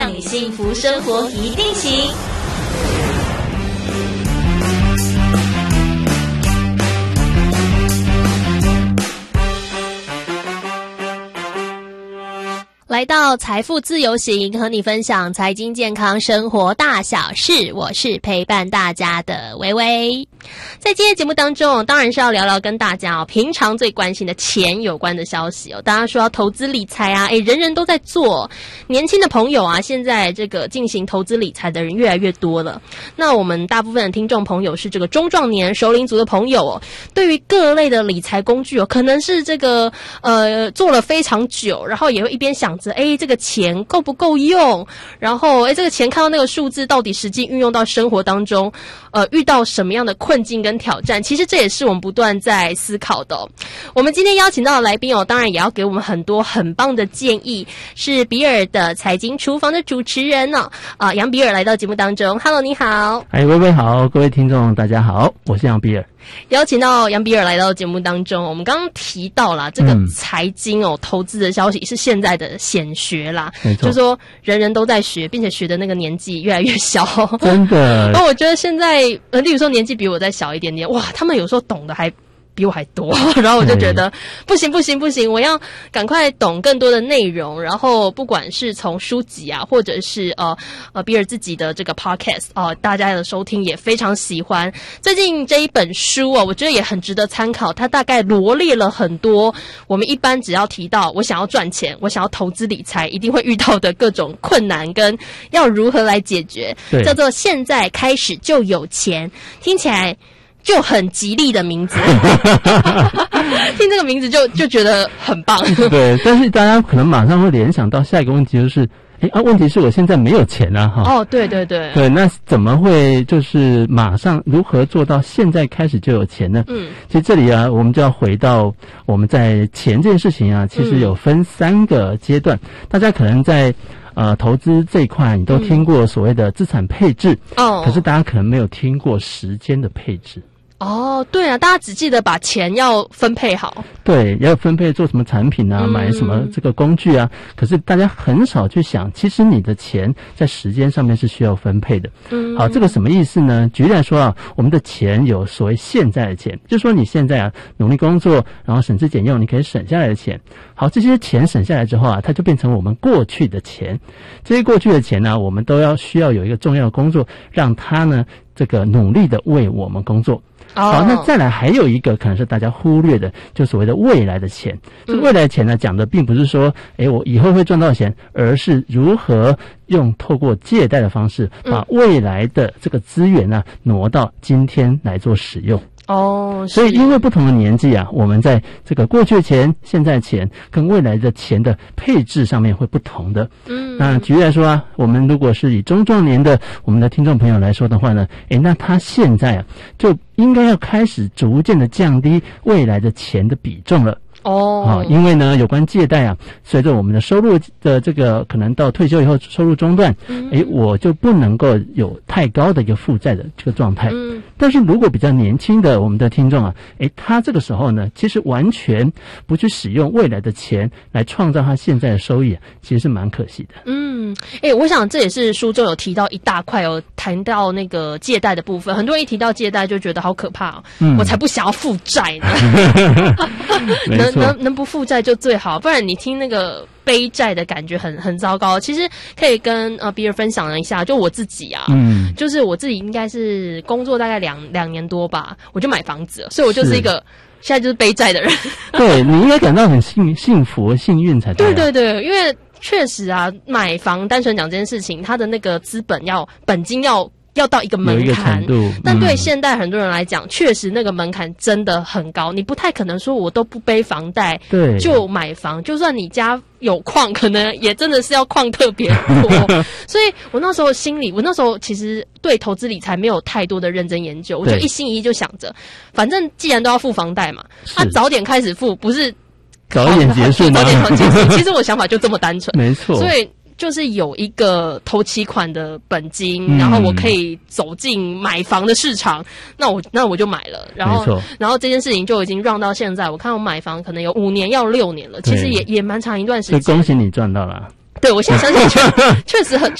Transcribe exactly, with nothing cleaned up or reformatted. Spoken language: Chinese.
让你幸福生活一定行。来到财富自由行，和你分享财经健康生活大小事，我是陪伴大家的薇薇。在今天节目当中，当然是要聊聊跟大家哦平常最关心的钱有关的消息哦。大家说要投资理财啊，诶人人都在做，年轻的朋友啊，现在这个进行投资理财的人越来越多了。那我们大部分的听众朋友是这个中壮年熟龄族的朋友哦，对于各类的理财工具哦，可能是这个呃做了非常久，然后也会一边想着诶这个钱够不够用，然后诶这个钱看到那个数字到底实际运用到生活当中呃遇到什么样的困境跟挑战，其实这也是我们不断在思考的哦。我们今天邀请到的来宾哦，当然也要给我们很多很棒的建议，是比尔的财经厨房的主持人哦，啊杨比尔来到节目当中。 Hello 你好。 哎，薇薇好，各位听众大家好，我是杨比尔。 邀请到杨比尔来到节目当中，我们刚刚提到啦，这个财经哦、嗯、投资的消息是现在的显学啦，没错，就是说人人都在学，并且学的那个年纪越来越小，真的。那我觉得现在呃，例如说年纪比我再小一点点，哇，他们有时候懂得还比我还多，然后我就觉得不行不行不行，我要赶快懂更多的内容，然后不管是从书籍啊，或者是呃呃比尔自己的这个 podcast 哦、呃，大家的收听也非常喜欢。最近这一本书啊，我觉得也很值得参考，它大概罗列了很多我们一般只要提到我想要赚钱，我想要投资理财，一定会遇到的各种困难跟要如何来解决，叫做现在开始就有钱，听起来就很吉利的名字听这个名字就就觉得很棒对，但是大家可能马上会联想到下一个问题，就是诶啊，问题是我现在没有钱啊哈。 哦，对对对。 对，那怎么会就是马上如何做到现在开始就有钱呢？嗯，其实这里啊，我们就要回到我们在钱这件事情啊，其实有分三个阶段，嗯、大家可能在呃，投资这一块你都听过所谓的资产配置，哦、嗯，可是大家可能没有听过时间的配置。 哦，对啊，大家只记得把钱要分配好， 对，要分配做什么产品啊，嗯、买什么这个工具啊，可是大家很少去想，其实你的钱在时间上面是需要分配的。嗯，好，这个什么意思呢？举例来说啊，我们的钱有所谓现在的钱，就是说你现在啊努力工作，然后省吃俭用，你可以省下来的钱。好，这些钱省下来之后啊，它就变成我们过去的钱。这些过去的钱呢，我们都要需要有一个重要的工作，让它呢这个努力的为我们工作。好，那再来还有一个可能是大家忽略的，就所谓的未来的钱。这个未来的钱呢，讲的并不是说，诶，我以后会赚到钱，而是如何用透过借贷的方式，把未来的这个资源呢挪到今天来做使用。哦，所以因为不同的年纪啊，我们在这个过去的钱、现在的钱跟未来的钱的配置上面会不同的。嗯，那举例来说啊，我们如果是以中壮年的我们的听众朋友来说的话呢，诶，那他现在啊就应该要开始逐渐的降低未来的钱的比重了。哦，啊，因为呢，有关借贷啊，随着我们的收入的这个可能到退休以后收入中断，嗯，诶，我就不能够有太高的一个负债的这个状态。嗯，但是如果比较年轻的我们的听众啊，诶，他这个时候呢，其实完全不去使用未来的钱来创造他现在的收益，其实是蛮可惜的。嗯， 诶，我想这也是书中有提到一大块哦，谈到那个借贷的部分，很多人一提到借贷就觉得好可怕哦，嗯，我才不想要负债呢。能能能不负债就最好，不然你听那个背债的感觉很很糟糕。其实可以跟呃比尔分享一下，就我自己啊，嗯，就是我自己应该是工作大概两两年多吧，我就买房子了，所以我就是一个现在就是背债的人。 对，你应该感到很幸幸福幸运才对。 对对对，因为确实啊，买房单纯讲这件事情，它的那个资本要本金要。要到一个门槛，嗯，但对现代很多人来讲，确实那个门槛真的很高，你不太可能说我都不背房贷对就买房，就算你家有矿，可能也真的是要矿特别多。所以我那时候心里，我那时候其实对投资理财没有太多的认真研究，我就一心一意就想着，反正既然都要付房贷嘛，他，啊，早点开始付，不是早一点结束吗？ 早点结束。其实我想法就这么单纯， 没错。 所以就是有一个头期款的本金，嗯，然后我可以走进买房的市场，那我那我就买了，然后然后这件事情就已经让到现在，我看我买房可能有五年要六年了，其实也也蛮长一段时间。 所以恭喜你赚到了。 对，我现在想想确确实很